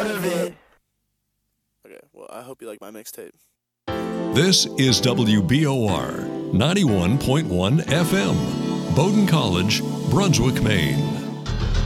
of it. Okay, well, I hope you like my mixtape. This is WBOR 91.1 FM, Bowdoin College, Brunswick, Maine.